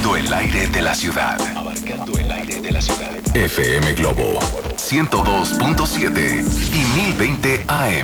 Abarcando el aire de la ciudad. Abarcando el aire de la ciudad. FM Globo 102.7 y 1020 AM.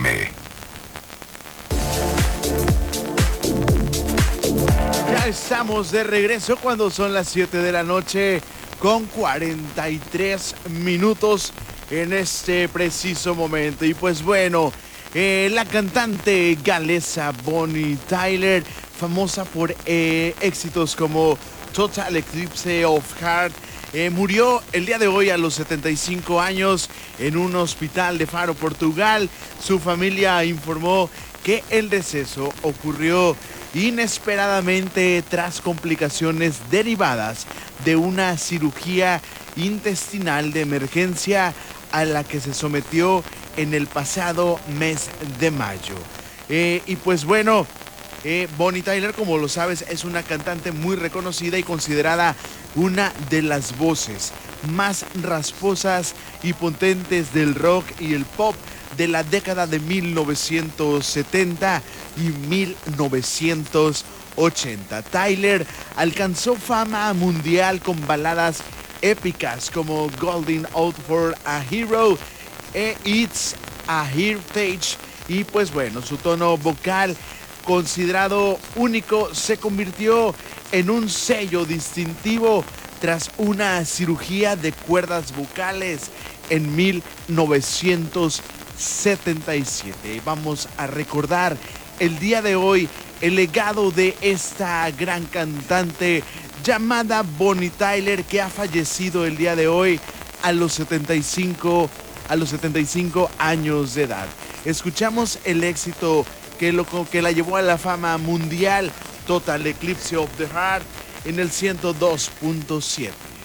Ya estamos de regreso cuando son las 7 de la noche con 43 minutos en este preciso momento. Y pues bueno, la cantante galesa Bonnie Tyler, famosa por éxitos como Total Eclipse of Heart, murió el día de hoy a los 75 años en un hospital de Faro, Portugal. Su familia informó que el deceso ocurrió inesperadamente tras complicaciones derivadas de una cirugía intestinal de emergencia a la que se sometió en el pasado mes de mayo. Y pues bueno, Bonnie Tyler, como lo sabes, es una cantante muy reconocida y considerada una de las voces más rasposas y potentes del rock y el pop de la década de 1970 y 1980. Tyler alcanzó fama mundial con baladas épicas como Golden Out for a Hero, It's a Heritage, y pues bueno, su tono vocal considerado único se convirtió en un sello distintivo tras una cirugía de cuerdas vocales en 1977. Vamos a recordar el día de hoy el legado de esta gran cantante llamada Bonnie Tyler, que ha fallecido el día de hoy a los 75 años de edad. Escuchamos el éxito que la llevó a la fama mundial, Total Eclipse of the Heart, en el 102.7.